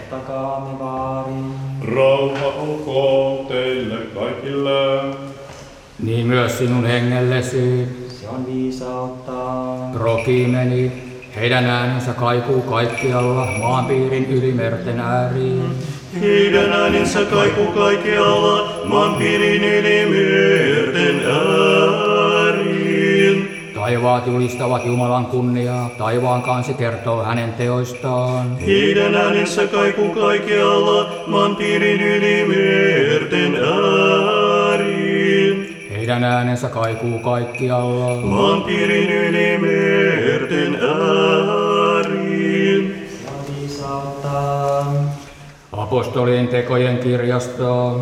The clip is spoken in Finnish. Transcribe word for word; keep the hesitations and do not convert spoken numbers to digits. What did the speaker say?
ottakaamme vaarin. Rauha olkoon teille kaikille. Niin myös sinun hengellesi. Se on viisautta. Prokimeni, heidän äänensä kaikuu kaikkialla maanpiirin yli merten ääriin. Heidän äänensä kaikuu kaikkialla maanpiirin yli merten ääriin. Taivaat julistavat Jumalan kunniaa, taivaan kansi kertoo hänen teoistaan. Heidän äänensä kaikuu kaikkialla maanpiirin yli merten ääriin. Heidän äänensä kaikuu kaikkialla maanpiirin yli merten ääriin. Se on viisautta. apostolien tekojen kirjasta.